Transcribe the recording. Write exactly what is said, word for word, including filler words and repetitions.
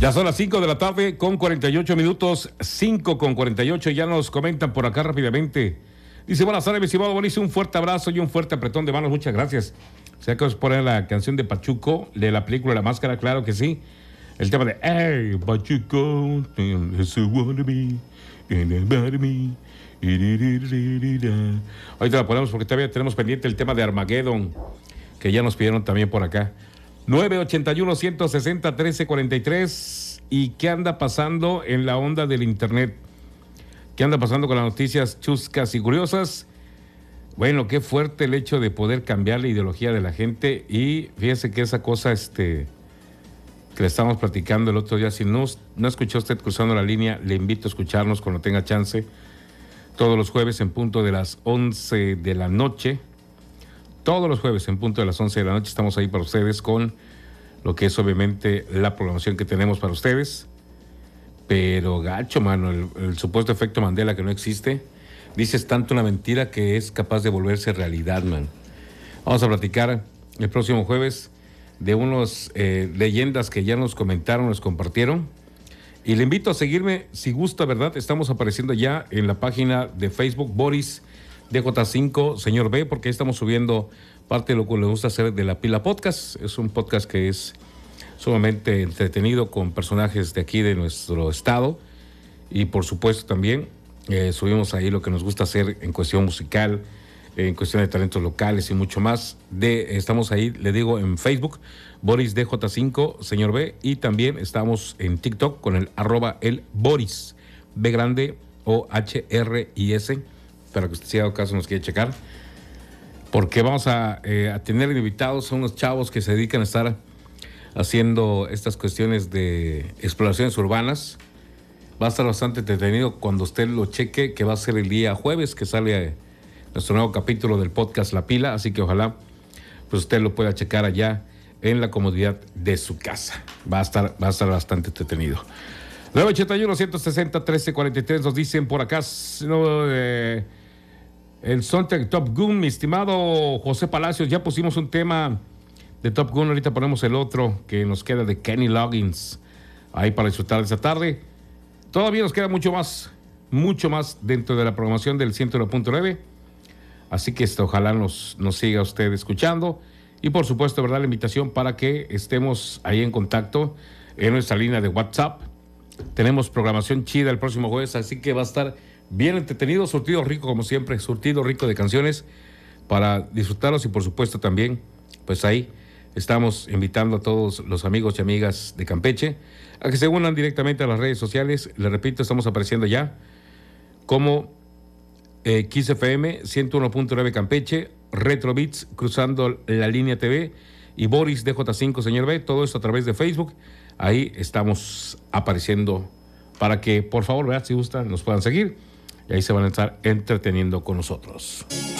Ya son las cinco de la tarde con cuarenta y ocho minutos, cinco con cuarenta y ocho, ya nos comentan por acá rápidamente. Dice, buenas tardes, mi estimado Boris, un fuerte abrazo y un fuerte apretón de manos, muchas gracias. ¿Se acaba de poner la canción de Pachuco, de la película La Máscara? Claro que sí. El tema de, hey, Pachuco, ahorita la ponemos porque todavía tenemos pendiente el tema de Armageddon, que ya nos pidieron también por acá. nueve ochenta y uno, ciento sesenta, trece cuarenta y tres. ¿Y qué anda pasando en la onda del internet? ¿Qué anda pasando con las noticias chuscas y curiosas? Bueno, qué fuerte el hecho de poder cambiar la ideología de la gente. Y fíjese que esa cosa este, que le estábamos platicando el otro día, si no, no escuchó usted Cruzando la Línea, le invito a escucharnos cuando tenga chance. Todos los jueves en punto de las once de la noche. Todos los jueves en punto de las once de la noche estamos ahí para ustedes con lo que es obviamente la programación que tenemos para ustedes. Pero gacho, mano, el, el supuesto efecto Mandela que no existe. Dices tanto una mentira que es capaz de volverse realidad, man. Vamos a platicar el próximo jueves de unos eh, leyendas que ya nos comentaron, nos compartieron. Y le invito a seguirme si gusta, ¿verdad? Estamos apareciendo ya en la página de Facebook, Boris D J cinco, señor B, porque ahí estamos subiendo parte de lo que le gusta hacer de La Pila Podcast. Es un podcast que es sumamente entretenido con personajes de aquí de nuestro estado. Y por supuesto también eh, subimos ahí lo que nos gusta hacer en cuestión musical, en cuestión de talentos locales y mucho más. De, estamos ahí, le digo, en Facebook, Boris D J cinco, señor B, y también estamos en TikTok con el arroba el Boris, B grande o H R I S, para que usted si haga caso nos quiere checar, porque vamos a, eh, a tener invitados a unos chavos que se dedican a estar haciendo estas cuestiones de exploraciones urbanas. Va a estar bastante entretenido cuando usted lo cheque, que va a ser el día jueves que sale nuestro nuevo capítulo del podcast La Pila, así que ojalá pues usted lo pueda checar allá en la comodidad de su casa. Va a estar, va a estar bastante entretenido. nueve ochenta y uno, ciento sesenta, trece cuarenta y tres nos dicen por acá, no, eh, el soundtrack Top Gun, mi estimado José Palacios, ya pusimos un tema de Top Gun, ahorita ponemos el otro que nos queda de Kenny Loggins, ahí para disfrutar de esta tarde. Todavía nos queda mucho más, mucho más dentro de la programación del ciento uno punto nueve, así que esto, ojalá nos, nos siga usted escuchando. Y por supuesto, ¿verdad? La invitación para que estemos ahí en contacto en nuestra línea de WhatsApp. Tenemos programación chida el próximo jueves, así que va a estar bien entretenido, surtido rico como siempre, surtido rico de canciones para disfrutarlos. Y por supuesto también, pues ahí estamos invitando a todos los amigos y amigas de Campeche a que se unan directamente a las redes sociales. Les repito, estamos apareciendo ya como eh, Kiss F M ciento uno punto nueve Campeche, Retro Beats, Cruzando la Línea T V y Boris D J cinco, señor B, todo esto a través de Facebook. Ahí estamos apareciendo para que, por favor, ¿verdad? Si gustan, nos puedan seguir y ahí se van a estar entreteniendo con nosotros.